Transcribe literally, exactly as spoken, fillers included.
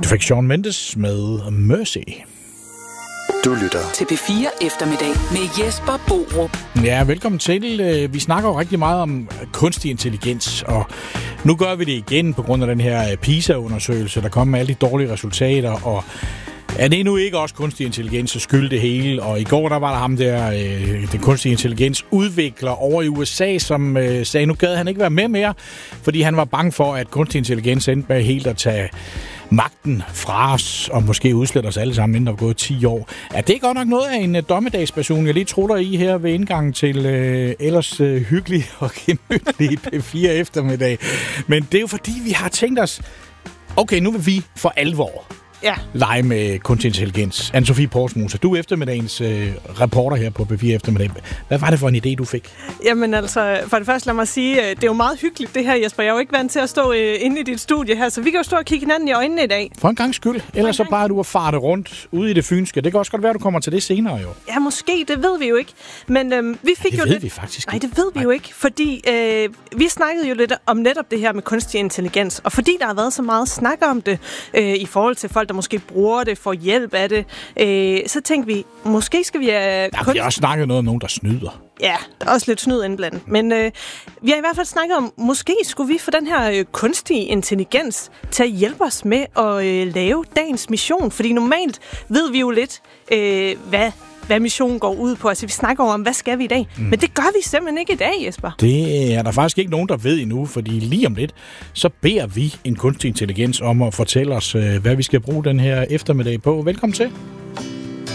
Du fik Shawn Mendes med Mercy. Du lytter til P fire Eftermiddag med Jesper Borup. Ja, velkommen til. Vi snakker jo rigtig meget om kunstig intelligens, og nu gør vi det igen på grund af den her PISA-undersøgelse, der kommer med alle de dårlige resultater, og er det nu ikke også kunstig intelligens skyld det hele? Og i går der var der ham der, øh, den kunstige intelligens udvikler over i U S A, som øh, sagde, nu gad han ikke være med mere, fordi han var bange for, at kunstig intelligens endte med helt at tage magten fra os, og måske udslette os alle sammen, inden der var gået ti år. Er det godt nok noget af en uh, dommedagsperson, jeg lige tror der i her ved indgangen til øh, ellers øh, hyggelig og gemytlig P fire Eftermiddag? Men det er jo fordi, vi har tænkt os, okay, nu vil vi for alvor Ja. lege med kunstig intelligens. Anne-Sophie Porsmose, du er eftermiddagens øh, reporter her på P fire Eftermiddag. Hvad var det for en idé, du fik? Jamen altså, for det første lad mig sige, det er jo meget hyggeligt det her, Jesper. Jeg er jo ikke vant til at stå øh, inde i dit studie her, så vi kan jo stå og kigge hinanden i øjnene i dag. For en gang skyld. Ellers så bare du at farte rundt ude i det fynske. Det kan også godt være, du kommer til det senere jo. Ja, måske. Det ved vi jo ikke. Men øhm, vi fik det jo ved lidt... vi faktisk Nej, ikke. det ved vi Nej. jo ikke, fordi øh, vi snakkede jo lidt om netop det her med kunstig intelligens, og fordi der har været så meget snak om det øh, i forhold til folk, der måske bruger det, får hjælp af det, øh, så tænkte vi, måske skal vi have... Der har også snakket noget om nogen, der snyder. Ja, der er også lidt snyd indblandet. Men øh, vi har i hvert fald snakket om, måske skulle vi få den her øh, kunstige intelligens til at hjælpe os med at øh, lave dagens mission. Fordi normalt ved vi jo lidt, øh, hvad, hvad missionen går ud på. Altså vi snakker over om, hvad skal vi i dag? Mm. Men det gør vi simpelthen ikke i dag, Jesper. Det er der faktisk ikke nogen, der ved endnu, fordi lige om lidt, så beder vi en kunstig intelligens om at fortælle os, øh, hvad vi skal bruge den her eftermiddag på. Velkommen til.